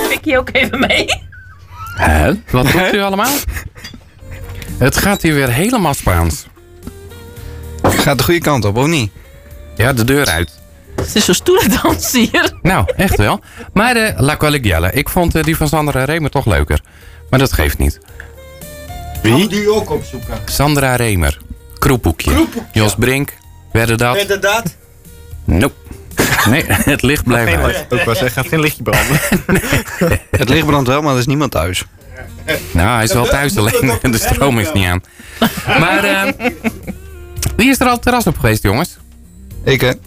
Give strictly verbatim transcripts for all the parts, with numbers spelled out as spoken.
Vicky ook even mee. Hè? Wat doet u allemaal? Het gaat hier weer helemaal Spaans. Gaat de goede kant op, of niet? Ja, de deur uit. Het is zo'n stoelendans hier. Nou, echt wel. Maar de La Collegiale, ik vond uh, die van Sandra Remer toch leuker. Maar dat geeft niet. Wie? Gaan we die ook opzoeken? Sandra Remer. Kroephoekje. Kroephoekje. Jos Brink. Werden dat? Werden dat? Nope. Nee, het licht blijft uit. Ook wel zeggen, gaat geen lichtje branden. Nee. Het licht brandt wel, maar er is niemand thuis. Nou, hij is wel thuis alleen en de stroom is niet aan. Maar uh, wie is er al het terras op geweest, jongens? Ik, hè?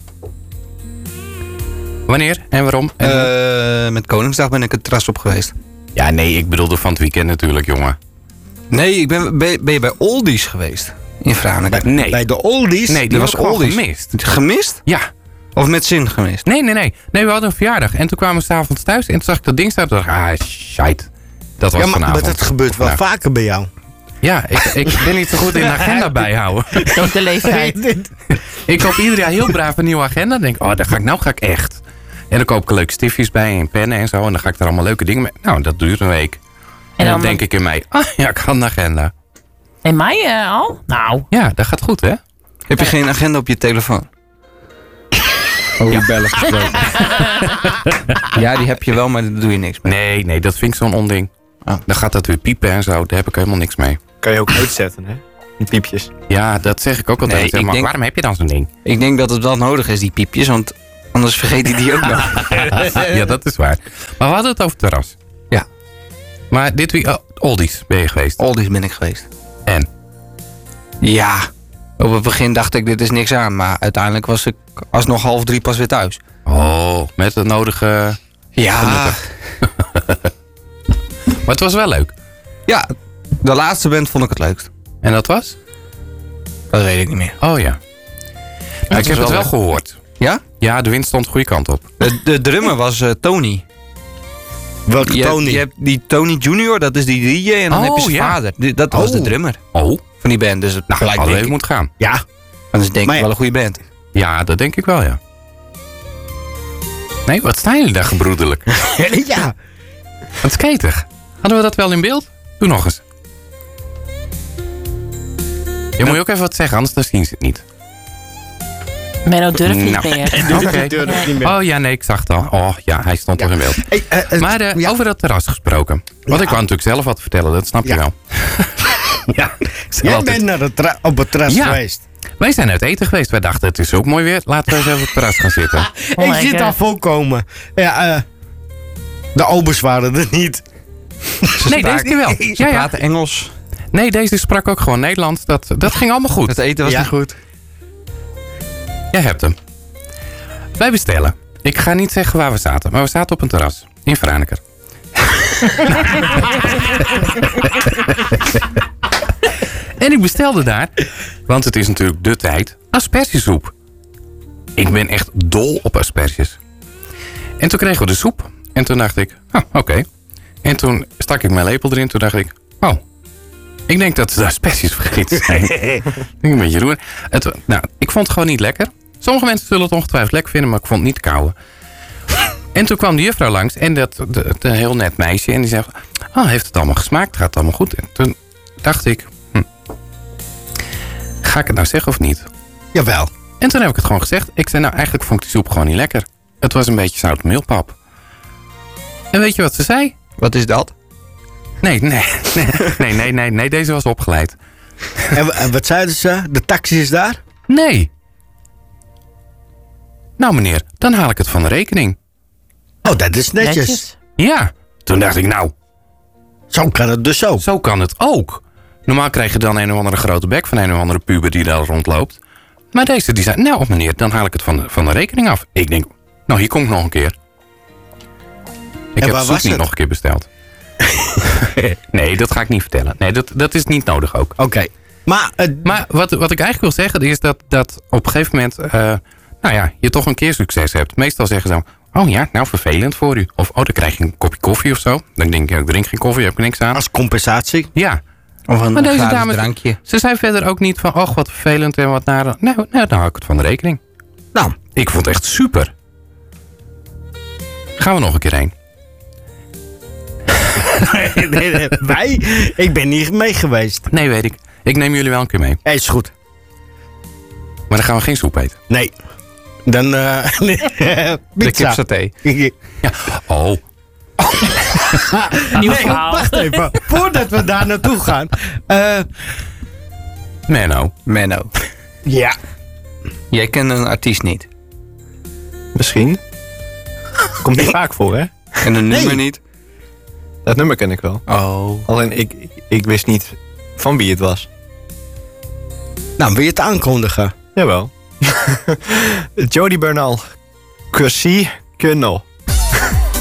Wanneer en waarom? En uh, met Koningsdag ben ik het terras op geweest. Ja, nee, ik bedoelde van het weekend natuurlijk, jongen. Nee, ik ben, ben, ben je bij Oldies geweest? In Franeker? Nee. Bij de Oldies? Nee, die was Oldies. Gemist. Gemist? Ja. Of met zin gemist? Nee, nee, nee. Nee, we hadden een verjaardag. En toen kwamen we s'avonds thuis. En toen zag ik dat ding staan. Toen dacht ik, ah, shit. Dat was ja, maar, vanavond. maar dat gebeurt wel vandaag. vaker bij jou. Ja, ik, ik ben niet zo goed in de agenda bijhouden. Dat is de leeftijd. Ik koop ieder jaar heel braaf een nieuwe agenda. Dan denk ik, oh, daar ga ik, nou ga ik echt. En dan koop ik er leuke stiftjes bij en pennen en zo. En dan ga ik er allemaal leuke dingen mee. Nou, dat duurt een week. En, en dan, dan denk ik in mei, ah ja, ik had een agenda. In mei uh, al? Nou. Ja, dat gaat goed, hè? Heb je geen agenda op je telefoon? Oh, ja. Bellen gesproken. Ja, die heb je wel, maar daar doe je niks mee. Nee, nee, dat vind ik zo'n onding. Oh. Dan gaat dat weer piepen en zo. Daar heb ik helemaal niks mee. Kan je ook uitzetten, hè? Die piepjes. Ja, dat zeg ik ook altijd. Nee, zeg, maar denk, waarom heb je dan zo'n ding? Ik denk dat het wel nodig is, die piepjes. Want anders vergeet hij die ook nog. Ja, dat is waar. Maar we hadden het over het terras. Ja. Maar dit week... Oh, Oldies ben je geweest? Oldies ben ik geweest. En? Ja. Op het begin dacht ik, dit is niks aan. Maar uiteindelijk was ik alsnog half drie pas weer thuis. Oh, met het nodige... Ja. Maar het was wel leuk. Ja, de laatste band vond ik het leukst. En dat was? Dat weet ik niet meer. Oh ja. Nou, ik heb het wel leuk. gehoord. Ja? Ja, de wind stond de goede kant op. De, de drummer was uh, Tony. Welke je Tony? Hebt, je hebt die Tony Junior, dat is die D J. En dan oh, heb je zijn ja. vader. Die, dat was oh. de drummer. Oh. Van die band. Dus het nou, gelijk denk ik moet gaan. Ja. Dat is denk ik wel een goede band. Ja, dat denk ik wel, ja. Nee, wat staan jullie daar gebroederlijk? Ja. Wat skatig. Hadden we dat wel in beeld? Doe nog eens. Je ja. moet je ook even wat zeggen, anders dan zien ze het niet. Menno durft niet nou. meer. Okay. meer. Oh ja, nee, ik zag het al. Oh ja, hij stond ja. toch in beeld. Hey, uh, uh, maar uh, ja. over dat terras gesproken. Want ja. ik wou natuurlijk zelf wat vertellen, dat snap ja. je wel. Ja. Jij altijd... bent naar het tra- op het terras ja. geweest. Wij zijn uit eten geweest. Wij dachten, het is ook mooi weer. Laten we eens even op het terras gaan zitten. Oh ik zit al volkomen. Ja, uh, de obers waren er niet. Ze nee, deze keer wel. Ze ja, praten ja. Engels. Nee, deze sprak ook gewoon Nederlands. Dat, dat ging allemaal goed. Het eten was ja. niet goed. Jij hebt hem. Wij bestellen. Ik ga niet zeggen waar we zaten. Maar we zaten op een terras. In Franeker. En ik bestelde daar, want het is natuurlijk de tijd, aspergesoep. Ik ben echt dol op asperges. En toen kregen we de soep. En toen dacht ik, oh, oké. Okay. En toen stak ik mijn lepel erin. Toen dacht ik, oh, ik denk dat de asperges vergeten zijn. Ik denk een beetje roer. Het, nou, ik vond het gewoon niet lekker. Sommige mensen zullen het ongetwijfeld lekker vinden, maar ik vond het niet kauwen. En toen kwam de juffrouw langs en dat de, de, een heel net meisje. En die zei, oh, heeft het allemaal gesmaakt? Gaat het allemaal goed? En toen dacht ik, hm, ga ik het nou zeggen of niet? Jawel. En toen heb ik het gewoon gezegd. Ik zei, nou eigenlijk vond ik die soep gewoon niet lekker. Het was een beetje zout meelpap. En weet je wat ze zei? Wat is dat? Nee, nee, nee, nee, nee, nee, nee deze was opgeleid. En, en wat zeiden ze? De taxi is daar? Nee. Nou meneer, dan haal ik het van de rekening. Oh, dat is netjes. netjes. Ja, toen dacht ik nou. Zo kan het dus ook. Zo kan het ook. Normaal krijg je dan een of andere grote bek van een of andere puber die daar rondloopt. Maar deze die zei, nou meneer, dan haal ik het van de, van de rekening af. Ik denk, nou hier kom ik nog een keer. Ik en heb de soep niet het? nog een keer besteld. Nee, dat ga ik niet vertellen. Nee, dat, dat is niet nodig ook. Oké. Okay. Maar, uh, maar wat, wat ik eigenlijk wil zeggen is dat, dat op een gegeven moment... Uh, nou ja, je toch een keer succes hebt. Meestal zeggen ze, oh ja, nou vervelend voor u. Of, oh, dan krijg je een kopje koffie of zo. Dan denk ik, ik drink geen koffie, heb ik niks aan. Als compensatie? Ja. Of een maar deze gratis dames, drankje. Ze zijn verder ook niet van, oh wat vervelend en wat naar. Nou, nou, dan hou ik het van de rekening. Nou, ik vond het echt super. Gaan we nog een keer heen. nee, nee, wij? Ik ben niet mee geweest. Nee, weet ik. Ik neem jullie wel een keer mee. Hey, is goed. Maar dan gaan we geen soep eten. Nee. Dan eh De pizza. kipsaté. Ja. Oh. Nieuw Nee, verhaal. wacht even. Voordat we daar naartoe gaan. Eh, Menno. Menno. ja. Jij kent een artiest niet. Misschien. Komt niet vaak voor, hè? En een nummer Nee. niet. Dat nummer ken ik wel. Oh. Alleen ik, ik, ik wist niet van wie het was. Nou, wil je het aankondigen? Jawel. Jody Bernal. Kwasi Kuno.